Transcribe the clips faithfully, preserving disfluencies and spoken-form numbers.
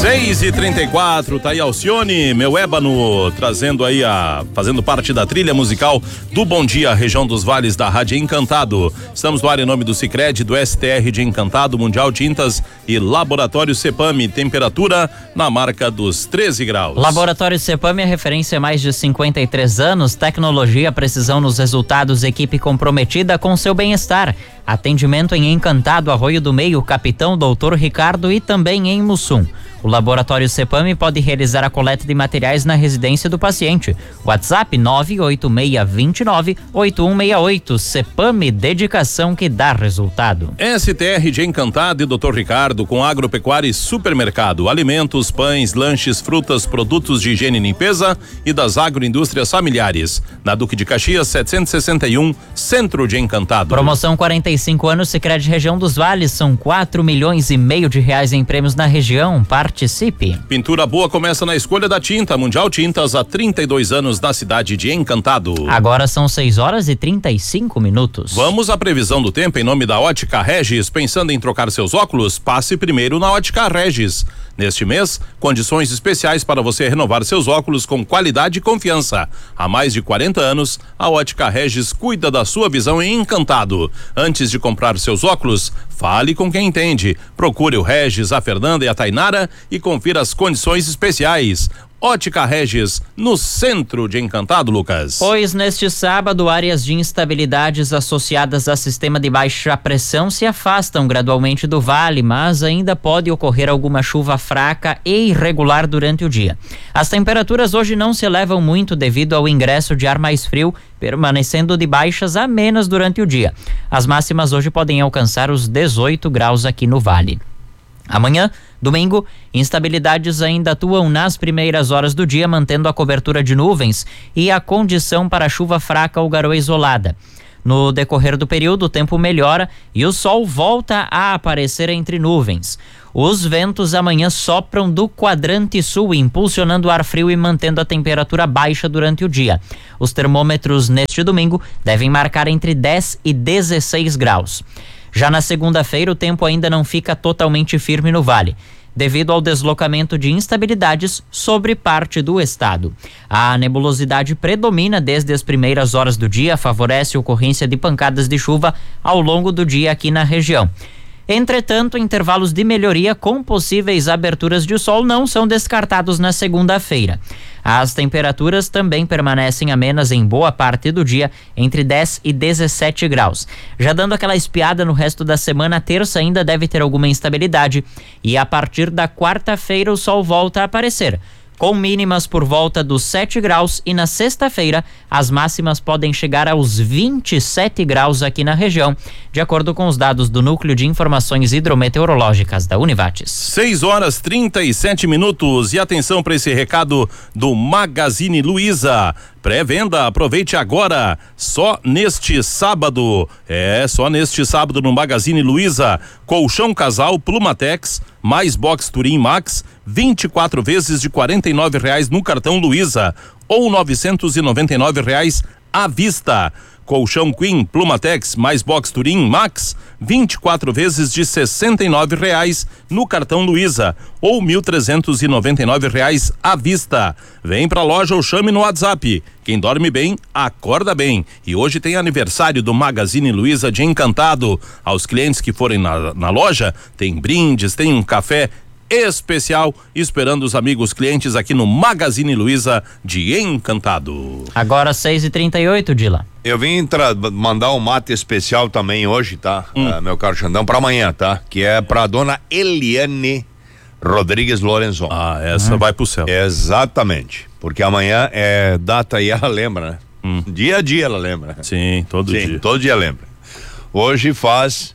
seis e trinta e quatro, tá aí Alcione, meu ébano, trazendo aí a, fazendo parte da trilha musical do Bom Dia, região dos vales da Rádio Encantado. Estamos no ar em nome do Sicredi, do S T R de Encantado, Mundial Tintas e Laboratório Cepame, temperatura na marca dos treze graus. Laboratório Cepame é referência há mais de cinquenta e três anos, tecnologia, precisão nos resultados, equipe comprometida com seu bem-estar. Atendimento em Encantado, Arroio do Meio, Capitão Doutor Ricardo e também em Mussum. O Laboratório Cepame pode realizar a coleta de materiais na residência do paciente. WhatsApp nove oito seis dois nove oito um seis oito. Cepame, dedicação que dá resultado. S T R de Encantado e doutor Ricardo com agropecuária e supermercado, alimentos, pães, lanches, frutas, produtos de higiene e limpeza e das agroindústrias familiares. Na Duque de Caxias setecentos e sessenta e um, Centro de Encantado. Promoção quarenta e cinco anos Sicredi Região dos Vales, são quatro milhões e meio de reais em prêmios na região. Participe. Pintura boa começa na escolha da tinta. Mundial Tintas há trinta e dois anos na cidade de Encantado. Agora são seis horas e trinta e cinco minutos. Vamos à previsão do tempo em nome da Ótica Regis. Pensando em trocar seus óculos? Passe primeiro na Ótica Regis. Neste mês, condições especiais para você renovar seus óculos com qualidade e confiança. Há mais de quarenta anos, a Ótica Regis cuida da sua visão em Encantado. Antes de comprar seus óculos, fale com quem entende. Procure o Regis, a Fernanda e a Tainara e confira as condições especiais. Ótica Regis, no centro de Encantado, Lucas. Pois neste sábado, áreas de instabilidades associadas a sistema de baixa pressão se afastam gradualmente do vale, mas ainda pode ocorrer alguma chuva fraca e irregular durante o dia. As temperaturas hoje não se elevam muito devido ao ingresso de ar mais frio, permanecendo de baixas a menos durante o dia. As máximas hoje podem alcançar os dezoito graus aqui no vale. Amanhã, domingo, instabilidades ainda atuam nas primeiras horas do dia, mantendo a cobertura de nuvens e a condição para chuva fraca ou garoa isolada. No decorrer do período, o tempo melhora e o sol volta a aparecer entre nuvens. Os ventos amanhã sopram do quadrante sul, impulsionando o ar frio e mantendo a temperatura baixa durante o dia. Os termômetros neste domingo devem marcar entre dez e dezesseis graus. Já na segunda-feira, o tempo ainda não fica totalmente firme no vale, devido ao deslocamento de instabilidades sobre parte do estado. A nebulosidade predomina desde as primeiras horas do dia, favorece a ocorrência de pancadas de chuva ao longo do dia aqui na região. Entretanto, intervalos de melhoria com possíveis aberturas de sol não são descartados na segunda-feira. As temperaturas também permanecem amenas em boa parte do dia, entre dez e dezessete graus. Já dando aquela espiada no resto da semana, a terça ainda deve ter alguma instabilidade e a partir da quarta-feira o sol volta a aparecer, com mínimas por volta dos sete graus, e na sexta-feira as máximas podem chegar aos vinte e sete graus aqui na região, de acordo com os dados do Núcleo de Informações Hidrometeorológicas da Univates. seis horas trinta e sete minutos e atenção para esse recado do Magazine Luiza. Pré-venda, aproveite agora, só neste sábado, é, só neste sábado no Magazine Luiza, colchão casal Plumatex, mais box Turim Max, vinte e quatro vezes de quarenta e nove reais no cartão Luiza, ou novecentos e noventa e nove reais à vista. Colchão Queen Plumatex mais box Turim Max, vinte e quatro vezes de sessenta e nove reais no cartão Luiza, ou mil trezentos e noventa e nove reais à vista. Vem pra loja ou chame no WhatsApp. Quem dorme bem, acorda bem. E hoje tem aniversário do Magazine Luiza de Encantado. Aos clientes que forem na, na loja, tem brindes, tem um café especial esperando os amigos clientes aqui no Magazine Luiza de Encantado. Agora seis e trinta e oito, Dila. Eu vim tra- mandar um mate especial também hoje, tá? Hum. Uh, meu caro Xandão, pra amanhã, tá? Que é pra dona Eliane Rodrigues Lorenzon. Ah, essa hum. vai pro céu. Exatamente, porque amanhã é data e ela lembra, né? Hum. Dia a dia ela lembra. Sim, todo Sim, dia. todo dia lembra. Hoje faz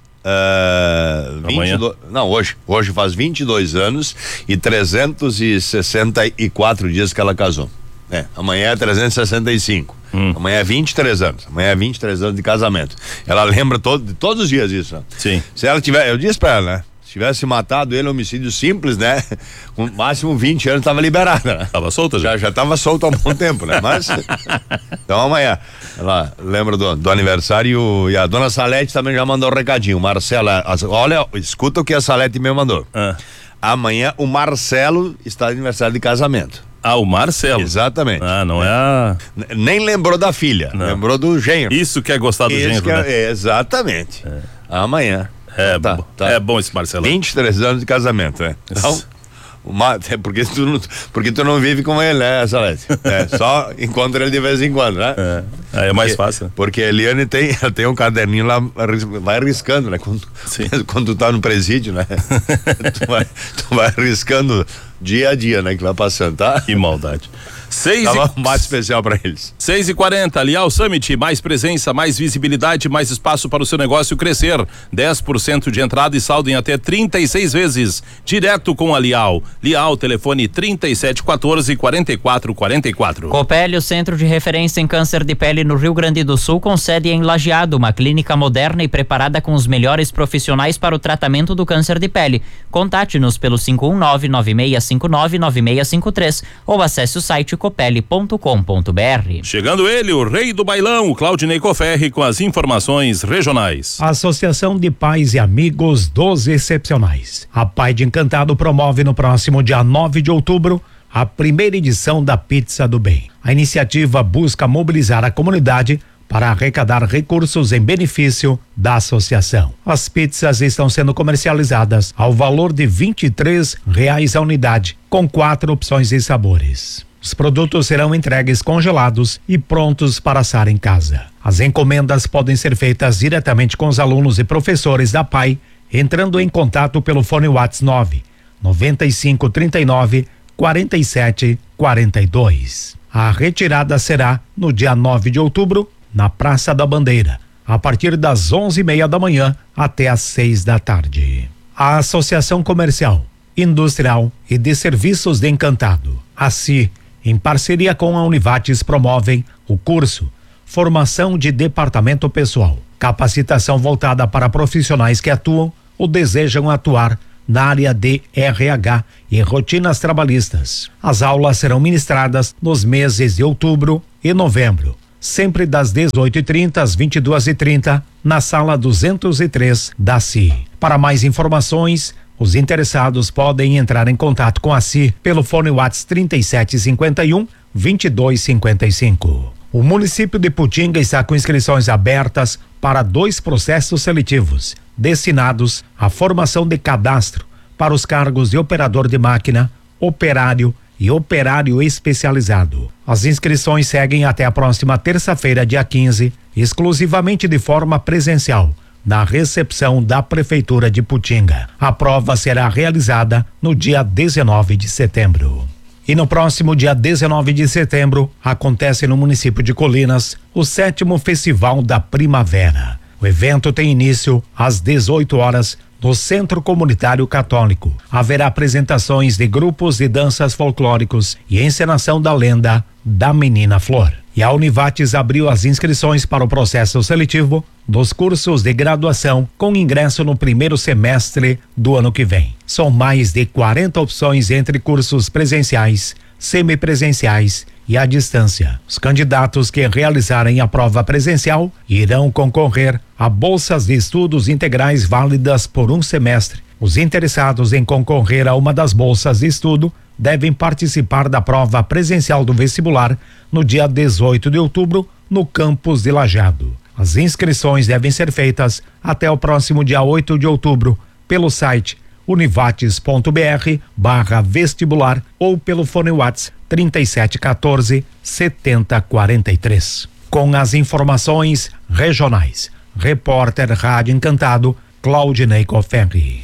Uh, vinte e dois, não, hoje, hoje faz vinte e dois anos e trezentos e sessenta e quatro dias que ela casou. É, amanhã é trezentos e sessenta e cinco. Hum. Amanhã é vinte e três anos. Amanhã é vinte e três anos de casamento. Ela lembra todo, todos os dias isso. Né? Sim. Se ela tiver, eu disse pra ela, né? Se tivesse matado ele, homicídio simples, né? Com máximo vinte anos tava liberada, né? Tava solta já? Já, já tava solta há um bom tempo, né? Mas, então amanhã, ela lembra do, do aniversário e a dona Salete também já mandou um recadinho. Marcela, as, olha, escuta o que a Salete me mandou. Ah. amanhã o Marcelo está de aniversário de casamento. Ah, o Marcelo. Exatamente. Ah, não é, é a... Nem lembrou da filha, não. Lembrou do genro. Isso que é gostar do Isso genro, que é, né? é, exatamente. É. Amanhã. É, tá, tá. É bom esse Marcelo. vinte e três anos de casamento, né? Então, uma, é porque, tu não, porque tu não vive com ele, né, Salete? É, só encontra ele de vez em quando, né? É, aí é mais porque, fácil. Porque a Eliane tem, tem um caderninho lá, vai riscando, né? Quando, quando tu tá no presídio, né? tu, vai, tu vai riscando dia a dia, né? Que vai passando, tá? Que maldade. Seis Tava e... um bate especial pra eles. seis e quarenta, Lial Summit, mais presença, mais visibilidade, mais espaço para o seu negócio crescer. dez por cento de entrada e saldo em até trinta e seis vezes. Direto com a Lial. Lial, telefone trinta e sete quatorze, quarenta e quatro quarenta e quatro. Copele, o centro de referência em câncer de pele no Rio Grande do Sul, com sede em Lajeado, uma clínica moderna e preparada com os melhores profissionais para o tratamento do câncer de pele. Contate-nos pelo cinco um nove, nove seis cinco nove, nove seis cinco três ou acesse o site copele ponto com ponto br. Chegando ele, o rei do bailão, o Claudinei Coferri, com as informações regionais. Associação de Pais e Amigos dos Excepcionais. A Pai de Encantado promove no próximo dia nove de outubro a primeira edição da Pizza do Bem. A iniciativa busca mobilizar a comunidade para arrecadar recursos em benefício da associação. As pizzas estão sendo comercializadas ao valor de vinte e três reais a unidade, com quatro opções e sabores. Os produtos serão entregues congelados e prontos para assar em casa. As encomendas podem ser feitas diretamente com os alunos e professores da P A I, entrando em contato pelo fone WhatsApp nove noventa e cinco, trinta e nove, quarenta e sete, quarenta e dois. A retirada será no dia nove de outubro, na Praça da Bandeira, a partir das onze e meia da manhã até às seis da tarde. A Associação Comercial, Industrial e de Serviços de Encantado, a C I, em parceria com a Univates, promovem o curso Formação de Departamento Pessoal, capacitação voltada para profissionais que atuam ou desejam atuar na área de R H e rotinas trabalhistas. As aulas serão ministradas nos meses de outubro e novembro, sempre das dezoito e trinta às vinte e duas e trinta, na sala duzentos e três da C I. Para mais informações, os interessados podem entrar em contato com a C I pelo fone WhatsApp trinta e sete cinquenta e um, vinte e dois cinquenta e cinco. O município de Putinga está com inscrições abertas para dois processos seletivos destinados à formação de cadastro para os cargos de operador de máquina, operário e operário especializado. As inscrições seguem até a próxima terça-feira, dia quinze, exclusivamente de forma presencial, na recepção da Prefeitura de Putinga. A prova será realizada no dia dezenove de setembro. E no próximo dia dezenove de setembro, acontece no município de Colinas o sétimo Festival da Primavera. O evento tem início às dezoito horas no Centro Comunitário Católico. Haverá apresentações de grupos de danças folclóricos e encenação da lenda da Menina Flor. E a Univates abriu as inscrições para o processo seletivo dos cursos de graduação com ingresso no primeiro semestre do ano que vem. São mais de quarenta opções entre cursos presenciais, semipresenciais e à distância. Os candidatos que realizarem a prova presencial irão concorrer a bolsas de estudos integrais válidas por um semestre. Os interessados em concorrer a uma das bolsas de estudo devem participar da prova presencial do vestibular no dia dezoito de outubro no campus de Lajeado. As inscrições devem ser feitas até o próximo dia oito de outubro pelo site univates.br barra vestibular ou pelo fone WhatsApp trinta e sete quatorze, setenta quarenta e três. Com as informações regionais, repórter Rádio Encantado, Claudinei Coferri.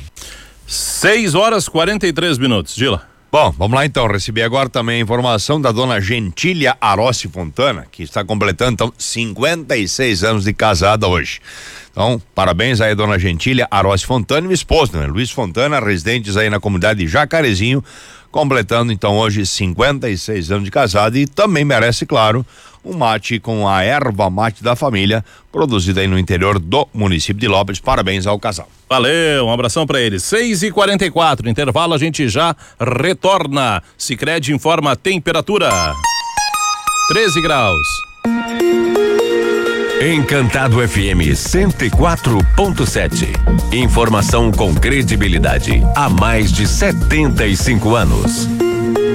seis horas quarenta e três minutos, Dila. Bom, vamos lá então, recebi agora também a informação da dona Gentília Arossi Fontana, que está completando então cinquenta e seis anos de casada hoje. Então, parabéns aí, dona Gentília Arossi Fontana e o esposo, né? Luiz Fontana, residentes aí na comunidade de Jacarezinho, completando então hoje cinquenta e seis anos de casado e também merece, claro, um mate com a erva mate da família, produzida aí no interior do município de Lopes. Parabéns ao casal. Valeu, um abração pra eles. seis e quarenta e quatro, intervalo, a gente já retorna. Sicredi informa a temperatura. treze graus. Encantado F M cento e quatro ponto sete. Informação com credibilidade há mais de setenta e cinco anos.